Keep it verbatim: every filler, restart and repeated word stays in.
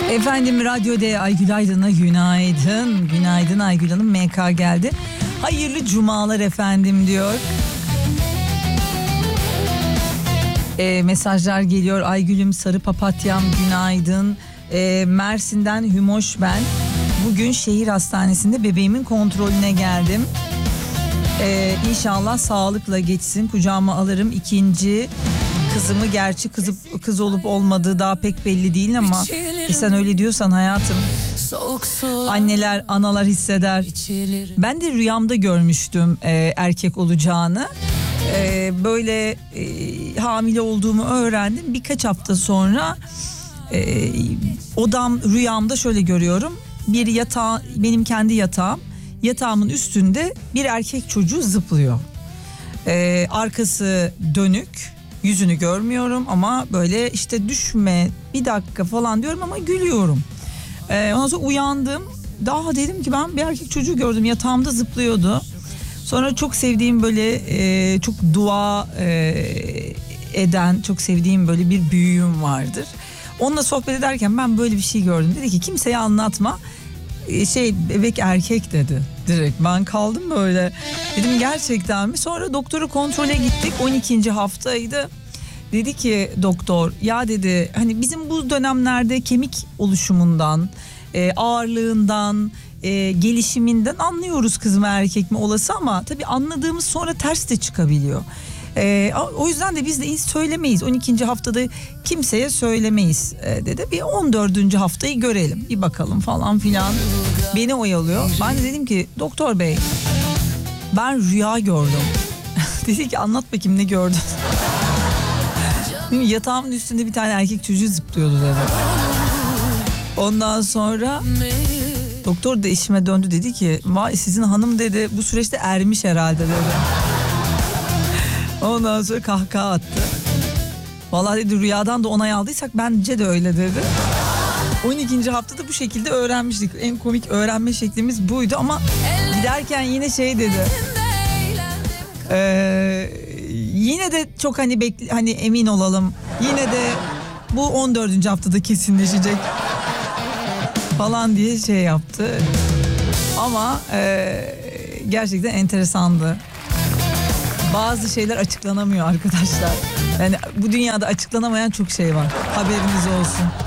Efendim Radyo D Aygül Aydın'a günaydın. Günaydın Aygül Hanım, M K geldi. Hayırlı cumalar efendim diyor. E, mesajlar geliyor. Aygül'üm, sarı papatyam günaydın. E, Mersin'den Hümoş ben. Bugün şehir hastanesinde bebeğimin kontrolüne geldim. E, İnşallah sağlıkla geçsin. Kucağıma alırım ikinci kızımı. Gerçi kız, kız olup olmadığı daha pek belli değil ama e sen öyle diyorsan hayatım. Anneler, analar hisseder. Ben de rüyamda görmüştüm e, erkek olacağını. E, böyle e, hamile olduğumu öğrendim. Birkaç hafta sonra e, odam, rüyamda şöyle görüyorum. Bir yatağı, benim kendi yatağım. Yatağımın üstünde bir erkek çocuğu zıplıyor. E, arkası dönük. Yüzünü görmüyorum ama böyle işte düşme bir dakika falan diyorum ama gülüyorum. Ee, ondan sonra uyandım. Daha dedim ki ben bir erkek çocuğu gördüm, yatağımda zıplıyordu. Sonra çok sevdiğim böyle e, çok dua e, eden, çok sevdiğim böyle bir büyüğüm vardır. Onunla sohbet ederken ben böyle bir şey gördüm. Dedi ki kimseye anlatma. E, şey bebek erkek dedi direkt. Ben kaldım böyle. Dedim gerçekten mi? Sonra doktoru kontrole gittik. on ikinci haftaydı. Dedi ki doktor, ya dedi hani bizim bu dönemlerde kemik oluşumundan, e, ağırlığından, e, gelişiminden anlıyoruz kız mı erkek mi olası, ama tabii anladığımız sonra ters de çıkabiliyor. E, o yüzden de biz de hiç söylemeyiz. on ikinci haftada kimseye söylemeyiz e, dedi. Bir on dördüncü haftayı görelim, bir bakalım falan filan. Beni oyalıyor. Ben de dedim ki doktor bey, ben rüya gördüm. Dedi ki anlat bakayım ne gördün? Yatağımın üstünde bir tane erkek çocuğu zıplıyordu dedi. Ondan sonra doktor da eşime döndü, dedi ki vay sizin hanım dedi bu süreçte ermiş herhalde dedi. Ondan sonra kahkaha attı. Vallahi dedi rüyadan da onay aldıysak bence de öyle dedi. on ikinci haftada bu şekilde öğrenmiştik. En komik öğrenme şeklimiz buydu ama giderken yine şey dedi. Eee Yine de çok hani bekle, hani emin olalım. Yine de bu on dördüncü haftada kesinleşecek falan diye şey yaptı. Ama e, gerçekten enteresandı. Bazı şeyler açıklanamıyor arkadaşlar. Yani bu dünyada açıklanamayan çok şey var. Haberiniz olsun.